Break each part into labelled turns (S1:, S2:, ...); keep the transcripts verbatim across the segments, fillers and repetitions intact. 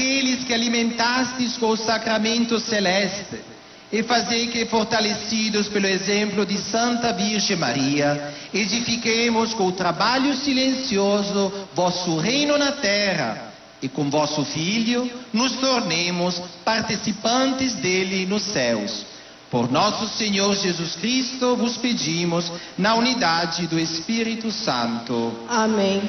S1: aqueles que alimentastes com o sacramento celeste, e fazei que, fortalecidos pelo exemplo de Santa Virgem Maria, edifiquemos com o trabalho silencioso vosso reino na terra, e com vosso Filho nos tornemos participantes dele nos céus. Por nosso Senhor Jesus Cristo vos pedimos, na unidade do Espírito Santo.
S2: Amém.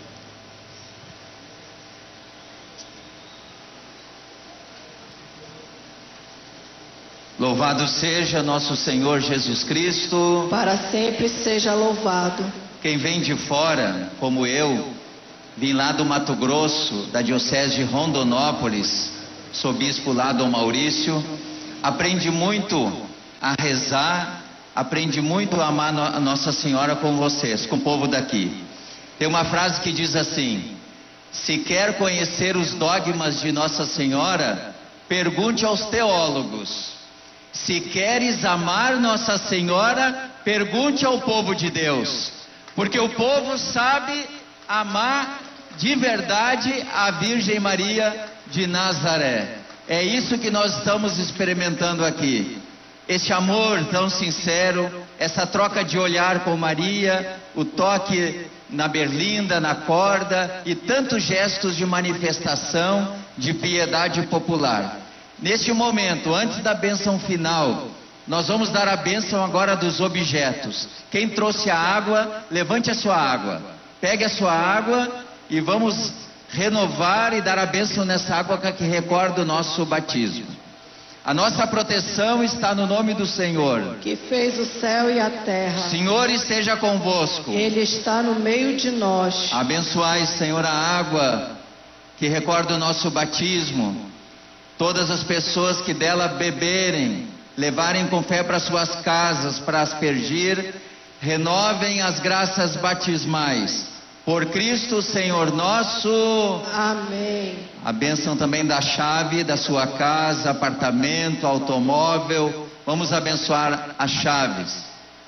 S3: Louvado seja nosso Senhor Jesus Cristo.
S2: Para sempre seja louvado.
S3: Quem vem de fora, como eu, vim lá do Mato Grosso, da Diocese de Rondonópolis, sou bispo lá, Dom Maurício, aprende muito a rezar, aprende muito a amar a Nossa Senhora com vocês, com o povo daqui. Tem uma frase que diz assim: se quer conhecer os dogmas de Nossa Senhora, pergunte aos teólogos. Se queres amar Nossa Senhora, pergunte ao povo de Deus, porque o povo sabe amar de verdade a Virgem Maria de Nazaré. É isso que nós estamos experimentando aqui. Esse amor tão sincero, essa troca de olhar com Maria, o toque na berlinda, na corda e tantos gestos de manifestação de piedade popular. Neste momento, antes da bênção final, nós vamos dar a bênção agora dos objetos. Quem trouxe a água, levante a sua água. Pegue a sua água e vamos renovar e dar a bênção nessa água que recorda o nosso batismo. A nossa proteção está no nome do Senhor,
S2: que fez o céu e a terra.
S3: Senhor esteja convosco.
S2: Ele está no meio de nós.
S3: Abençoai, Senhor, a água que recorda o nosso batismo. Todas as pessoas que dela beberem, levarem com fé para suas casas, para aspergir, renovem as graças batismais. Por Cristo, Senhor nosso.
S2: Amém.
S3: A bênção também da chave da sua casa, apartamento, automóvel. Vamos abençoar as chaves.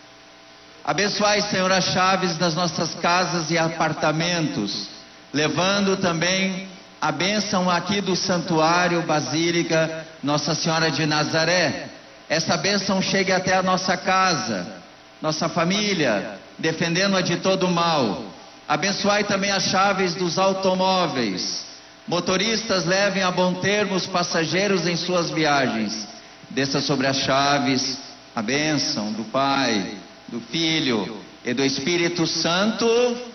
S3: Abençoai, Senhor, as chaves das nossas casas e apartamentos, levando também a bênção aqui do santuário, Basílica Nossa Senhora de Nazaré. Essa bênção chegue até a nossa casa, nossa família, defendendo-a de todo mal. Abençoai também as chaves dos automóveis. Motoristas, levem a bom termo os passageiros em suas viagens. Desça sobre as chaves a bênção do Pai, do Filho e do Espírito Santo.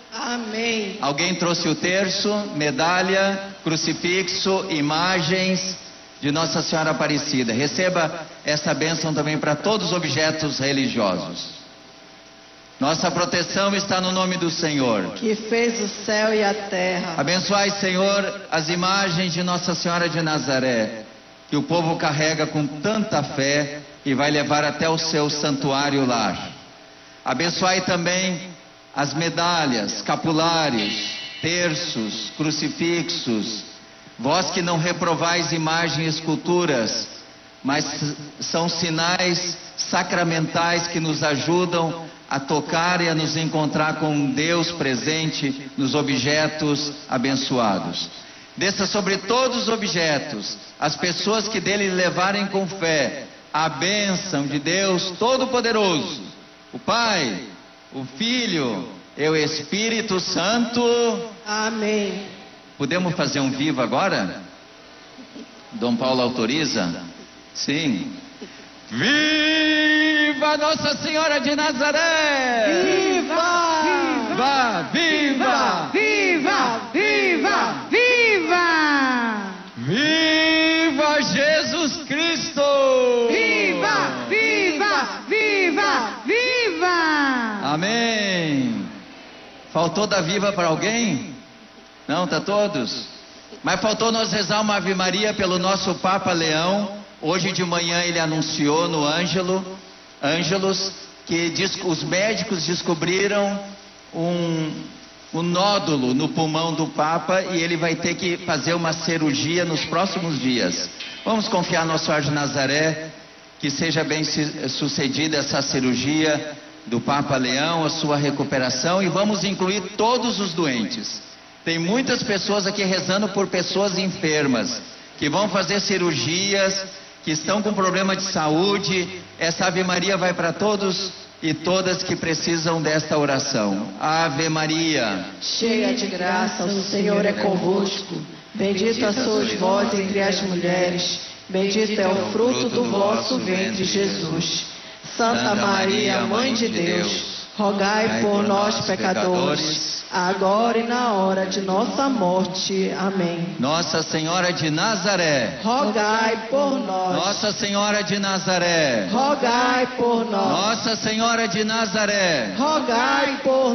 S2: Amém.
S3: Alguém trouxe o terço, medalha, crucifixo, imagens de Nossa Senhora Aparecida. Receba essa bênção também para todos os objetos religiosos. Nossa proteção está no nome do Senhor,
S2: que fez o céu e a terra.
S3: Abençoai, Senhor, as imagens de Nossa Senhora de Nazaré, que o povo carrega com tanta fé e vai levar até o seu santuário lar. Abençoai também as medalhas, capulares, terços, crucifixos. Vós que não reprovais imagem e esculturas, mas são sinais sacramentais que nos ajudam a tocar e a nos encontrar com Deus presente nos objetos abençoados. Desça sobre todos os objetos, as pessoas que dele levarem com fé, a bênção de Deus Todo-Poderoso, o Pai, o Filho e o Espírito Santo.
S2: Amém.
S3: Podemos fazer um vivo agora? Dom Paulo autoriza? Sim. Viva Nossa Senhora de Nazaré!
S2: Viva!
S3: Viva! Viva!
S2: Viva! Viva! Viva!
S3: Viva Jesus Cristo!
S2: Viva! Viva! Viva! Viva!
S3: Amém! Faltou dar viva para alguém? Não, tá todos? Mas faltou nós rezar uma Ave Maria pelo nosso Papa Leão. Hoje de manhã ele anunciou no Ângelo, Ângelos que diz, os médicos descobriram um, um nódulo no pulmão do Papa e ele vai ter que fazer uma cirurgia nos próximos dias. Vamos confiar no Nosso Senhor de Nazaré, que seja bem sucedida essa cirurgia do Papa Leão, a sua recuperação, e vamos incluir todos os doentes. Tem muitas pessoas aqui rezando por pessoas enfermas, que vão fazer cirurgias, que estão com problema de saúde. Essa Ave Maria vai para todos e todas que precisam desta oração. Ave Maria,
S4: cheia de graça, o Senhor é convosco. Bendita sois vós entre as mulheres, bendito é o fruto do vosso ventre, Jesus. Santa Maria, Mãe de Deus, rogai por nós, pecadores, agora e na hora de nossa morte. Amém.
S3: Nossa Senhora de Nazaré,
S4: rogai por nós.
S3: Nossa Senhora de Nazaré,
S4: rogai por nós.
S3: Nossa Senhora de Nazaré,
S4: rogai por